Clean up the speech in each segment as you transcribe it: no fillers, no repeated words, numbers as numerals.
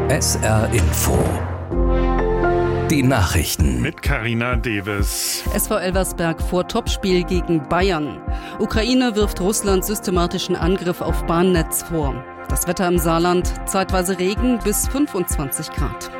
SR Info. Die Nachrichten. Mit Carina Deves. SV Elversberg vor Topspiel gegen Bayern. Ukraine wirft Russland systematischen Angriff auf Bahnnetz vor. Das Wetter im Saarland, zeitweise Regen bis 25 Grad.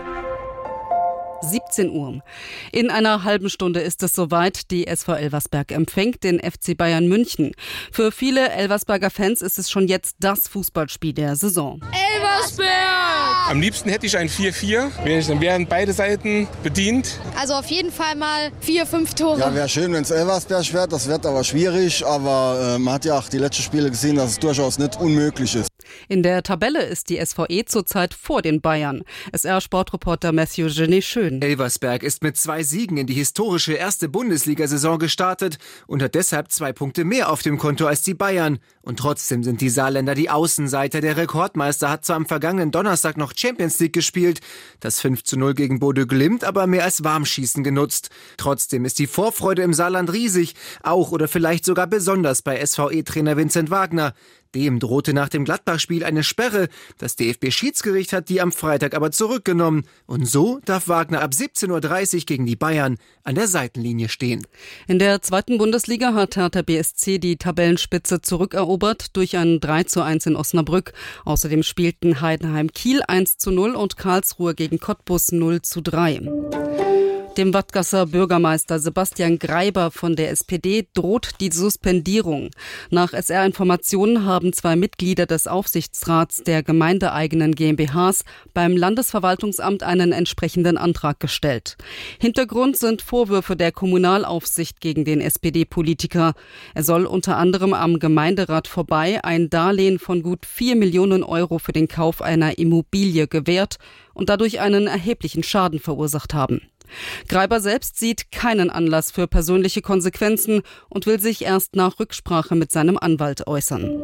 17 Uhr. In einer halben Stunde ist es soweit. Die SV Elversberg empfängt den FC Bayern München. Für viele Elversberger Fans ist es schon jetzt das Fußballspiel der Saison. Elversberg! Am liebsten hätte ich ein 4-4. Dann wären beide Seiten bedient. Also auf jeden Fall mal 4-5 Tore. Ja, wäre schön, wenn es Elversberg wäre. Das wird aber schwierig. Aber man hat ja auch die letzten Spiele gesehen, dass es durchaus nicht unmöglich ist. In der Tabelle ist die SVE zurzeit vor den Bayern. SR-Sportreporter Matthew Genet-Schön. Elversberg ist mit 2 Siegen in die historische erste Bundesliga-Saison gestartet und hat deshalb 2 Punkte mehr auf dem Konto als die Bayern. Und trotzdem sind die Saarländer die Außenseiter. Der Rekordmeister hat zwar am vergangenen Donnerstag noch Champions League gespielt, das 5:0 gegen Bodø Glimt aber mehr als Warmschießen genutzt. Trotzdem ist die Vorfreude im Saarland riesig, auch oder vielleicht sogar besonders bei SVE-Trainer Vincent Wagner. Dem drohte nach dem Gladbach-Spiel eine Sperre. Das DFB-Schiedsgericht hat die am Freitag aber zurückgenommen. Und so darf Wagner ab 17:30 Uhr gegen die Bayern an der Seitenlinie stehen. In der zweiten Bundesliga hat Hertha BSC die Tabellenspitze zurückerobert durch ein 3:1 in Osnabrück. Außerdem spielten Heidenheim Kiel 1:0 und Karlsruhe gegen Cottbus 0:3. Dem Wadgasser Bürgermeister Sebastian Greiber von der SPD droht die Suspendierung. Nach SR-Informationen haben 2 Mitglieder des Aufsichtsrats der gemeindeeigenen GmbHs beim Landesverwaltungsamt einen entsprechenden Antrag gestellt. Hintergrund sind Vorwürfe der Kommunalaufsicht gegen den SPD-Politiker. Er soll unter anderem am Gemeinderat vorbei ein Darlehen von gut 4 Millionen Euro für den Kauf einer Immobilie gewährt und dadurch einen erheblichen Schaden verursacht haben. Greiber selbst sieht keinen Anlass für persönliche Konsequenzen und will sich erst nach Rücksprache mit seinem Anwalt äußern.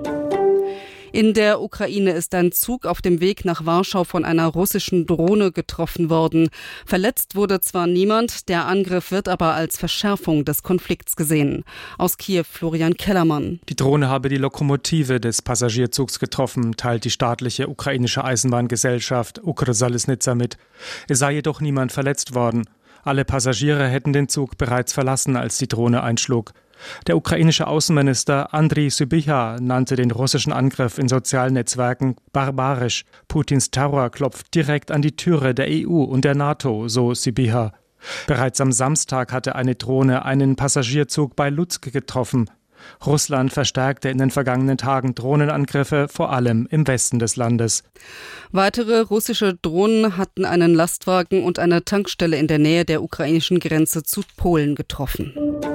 In der Ukraine ist ein Zug auf dem Weg nach Warschau von einer russischen Drohne getroffen worden. Verletzt wurde zwar niemand, der Angriff wird aber als Verschärfung des Konflikts gesehen. Aus Kiew Florian Kellermann. Die Drohne habe die Lokomotive des Passagierzugs getroffen, teilt die staatliche ukrainische Eisenbahngesellschaft Ukrsalisnitsa mit. Es sei jedoch niemand verletzt worden. Alle Passagiere hätten den Zug bereits verlassen, als die Drohne einschlug. Der ukrainische Außenminister Andriy Sybiha nannte den russischen Angriff in sozialen Netzwerken barbarisch. Putins Terror klopft direkt an die Türe der EU und der NATO, so Sybiha. Bereits am Samstag hatte eine Drohne einen Passagierzug bei Lutsk getroffen. Russland verstärkte in den vergangenen Tagen Drohnenangriffe, vor allem im Westen des Landes. Weitere russische Drohnen hatten einen Lastwagen und eine Tankstelle in der Nähe der ukrainischen Grenze zu Polen getroffen.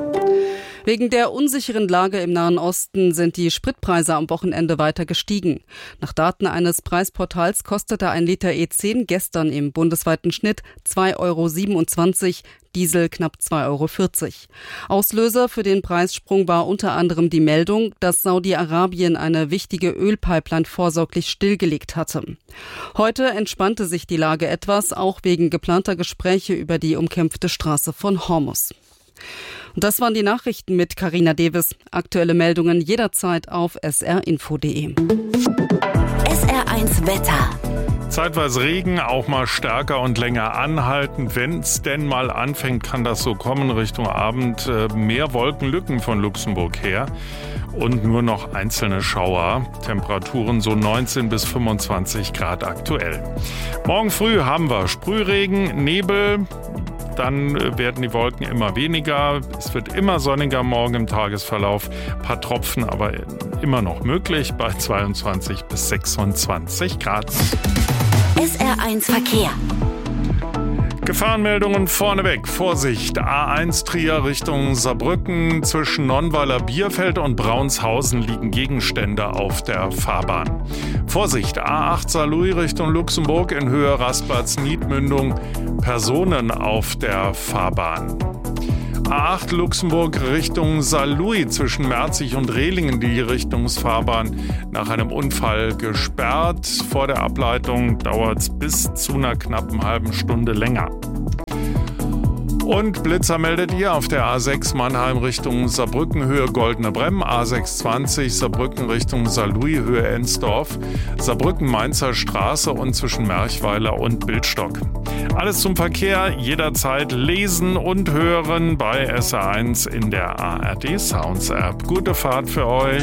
Wegen der unsicheren Lage im Nahen Osten sind die Spritpreise am Wochenende weiter gestiegen. Nach Daten eines Preisportals kostete ein Liter E10 gestern im bundesweiten Schnitt 2,27 €, Diesel knapp 2,40 €. Auslöser für den Preissprung war unter anderem die Meldung, dass Saudi-Arabien eine wichtige Ölpipeline vorsorglich stillgelegt hatte. Heute entspannte sich die Lage etwas, auch wegen geplanter Gespräche über die umkämpfte Straße von Hormuz. Und das waren die Nachrichten mit Carina Deves. Aktuelle Meldungen jederzeit auf srinfo.de. SR1 Wetter. Zeitweise Regen, auch mal stärker und länger anhalten. Wenn es denn mal anfängt, kann das so kommen Richtung Abend. Mehr Wolkenlücken von Luxemburg her und nur noch einzelne Schauer. Temperaturen so 19 bis 25 Grad aktuell. Morgen früh haben wir Sprühregen, Nebel. Dann werden die Wolken immer weniger. Es wird immer sonniger morgen im Tagesverlauf. Ein paar Tropfen aber immer noch möglich bei 22 bis 26 Grad. SR1 Verkehr. Gefahrenmeldungen vorneweg. Vorsicht, A1 Trier Richtung Saarbrücken. Zwischen Nonnweiler Bierfeld und Braunshausen liegen Gegenstände auf der Fahrbahn. Vorsicht, A8 Saarlouis Richtung Luxemburg in Höhe Raspatz-Niedmündung. Personen auf der Fahrbahn. A8 Luxemburg Richtung Saarlouis zwischen Merzig und Rehlingen die Richtungsfahrbahn nach einem Unfall gesperrt. Vor der Ableitung dauert es bis zu einer knappen halben Stunde länger. Und Blitzer meldet ihr auf der A6 Mannheim Richtung Saarbrücken Höhe Goldene Bremm, A620 Saarbrücken Richtung Saarlouis Höhe Ensdorf, Saarbrücken Mainzer Straße und zwischen Merchweiler und Bildstock. Alles zum Verkehr, jederzeit lesen und hören bei SR1 in der ARD Sounds App. Gute Fahrt für euch.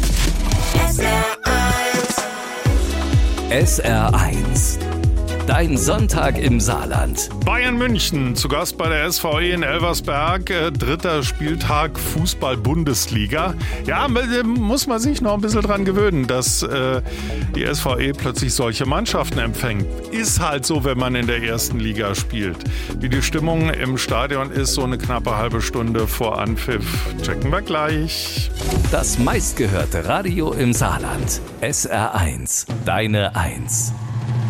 SR1. Dein Sonntag im Saarland. Bayern München, zu Gast bei der SVE in Elversberg. Dritter Spieltag Fußball-Bundesliga. Ja, muss man sich noch ein bisschen dran gewöhnen, dass die SVE plötzlich solche Mannschaften empfängt. Ist halt so, wenn man in der ersten Liga spielt. Wie die Stimmung im Stadion ist, so eine knappe halbe Stunde vor Anpfiff. Checken wir gleich. Das meistgehörte Radio im Saarland. SR1. Deine 1.